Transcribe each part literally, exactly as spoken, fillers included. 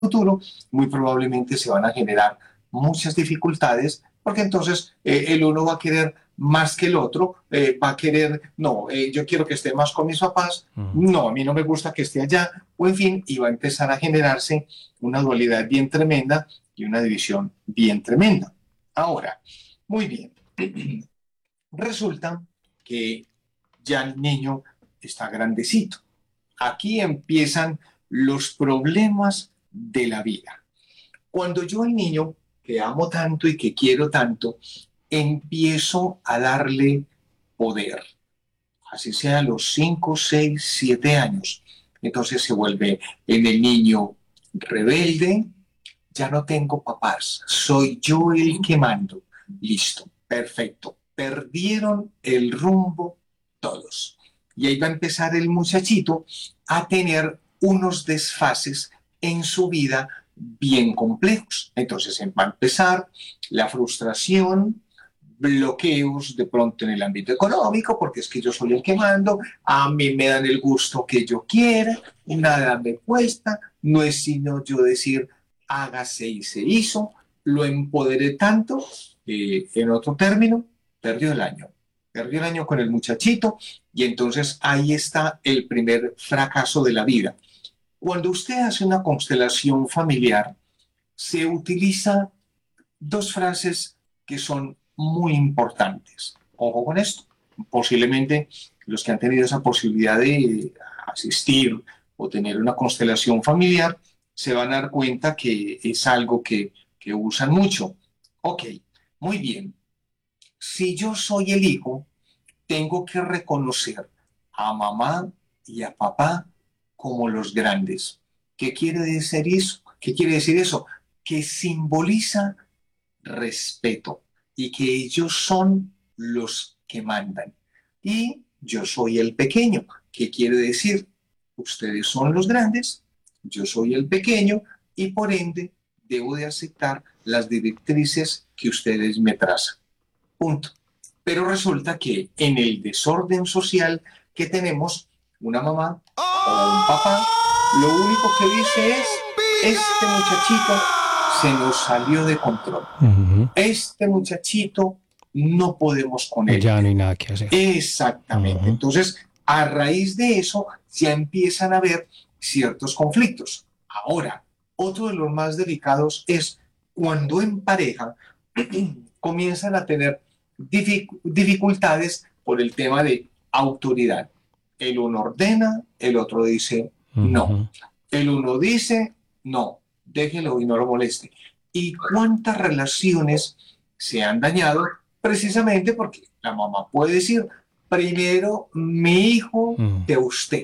futuro, muy probablemente se van a generar muchas dificultades, porque entonces eh, el uno va a querer más que el otro, eh, va a querer, no, eh, yo quiero que esté más con mis papás, Mm. no, a mí no me gusta que esté allá, o en fin, y va a empezar a generarse una dualidad bien tremenda y una división bien tremenda. Ahora, muy bien, resulta que ya el niño está grandecito. Aquí empiezan los problemas de la vida. Cuando yo al niño, que amo tanto y que quiero tanto, empiezo a darle poder, así sea a los cinco, seis, siete años, entonces se vuelve en el niño rebelde, ya no tengo papás, soy yo el que mando. Listo, perfecto. Perdieron el rumbo todos. Y ahí va a empezar el muchachito a tener unos desfases en su vida bien complejos. Entonces va a empezar la frustración, bloqueos de pronto en el ámbito económico, porque es que yo soy el que mando, a mí me dan el gusto que yo quiera, nada me cuesta, no es sino yo decir, hágase y se hizo, lo empoderé tanto, eh, en otro término, perdió el año. Perdió el año con el muchachito y entonces ahí está el primer fracaso de la vida. Cuando usted hace una constelación familiar, se utiliza dos frases que son muy importantes. Ojo con esto. Posiblemente los que han tenido esa posibilidad de asistir o tener una constelación familiar se van a dar cuenta que es algo que, que usan mucho. Ok, muy bien. Si yo soy el hijo, tengo que reconocer a mamá y a papá como los grandes. ¿Qué quiere decir eso? ¿Qué quiere decir eso? Que simboliza respeto y que ellos son los que mandan. Y yo soy el pequeño. ¿Qué quiere decir? Ustedes son los grandes, yo soy el pequeño y por ende debo de aceptar las directrices que ustedes me trazan. Punto. Pero resulta que en el desorden social que tenemos, una mamá o un papá, lo único que dice es, este muchachito se nos salió de control. Ujú. Este muchachito no podemos con él. Ya no hay nada que hacer. Exactamente. Ujú. Entonces, a raíz de eso, ya empiezan a haber ciertos conflictos. Ahora, otro de los más delicados es cuando en pareja comienzan a tener dific- dificultades por el tema de autoridad. El uno ordena, el otro dice no. Ujú. El uno dice no, déjelo y no lo moleste. ¿Y cuántas relaciones se han dañado precisamente porque la mamá puede decir, primero mi hijo Mm. que usted?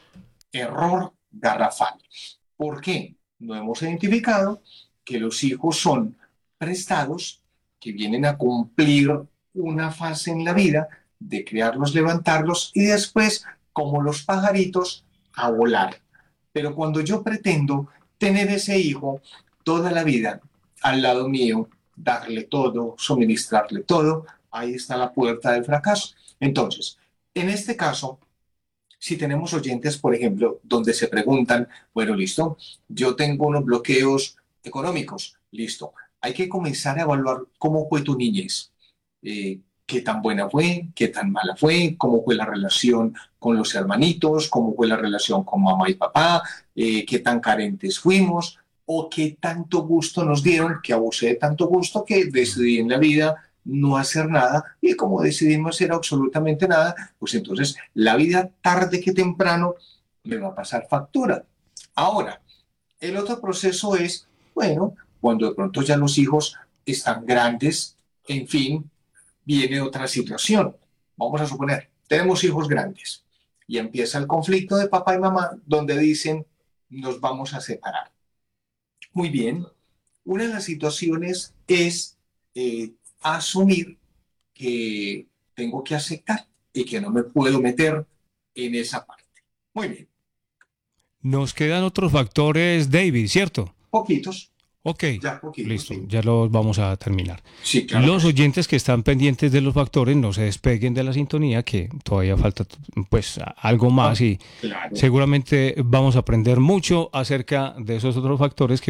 Error garrafal. ¿Por qué? No hemos identificado que los hijos son prestados, que vienen a cumplir una fase en la vida de criarlos, levantarlos y después, como los pajaritos, a volar. Pero cuando yo pretendo tener ese hijo toda la vida al lado mío, darle todo, suministrarle todo, ahí está la puerta del fracaso. Entonces, en este caso, si tenemos oyentes, por ejemplo, donde se preguntan, bueno, listo, yo tengo unos bloqueos económicos, listo, hay que comenzar a evaluar cómo fue tu niñez, eh, qué tan buena fue, qué tan mala fue, cómo fue la relación con los hermanitos, cómo fue la relación con mamá y papá, eh, qué tan carentes fuimos o qué tanto gusto nos dieron, que abusé de tanto gusto que decidí en la vida no hacer nada y como decidí no hacer absolutamente nada, pues entonces la vida tarde que temprano me va a pasar factura. Ahora, el otro proceso es, bueno, cuando de pronto ya los hijos están grandes, en fin, viene otra situación. Vamos a suponer, tenemos hijos grandes y empieza el conflicto de papá y mamá donde dicen, nos vamos a separar. Muy bien, una de las situaciones es eh, asumir que tengo que aceptar y que no me puedo meter en esa parte. Muy bien, Nos quedan otros factores, David, ¿cierto? poquitos. Ok, Ya, poquito, listo, sí. ya los vamos a terminar. Sí, claro que Los sí. oyentes que están pendientes de los factores no se despeguen de la sintonía, que todavía falta pues a- algo Ah, más y claro. seguramente vamos a aprender mucho acerca de esos otros factores que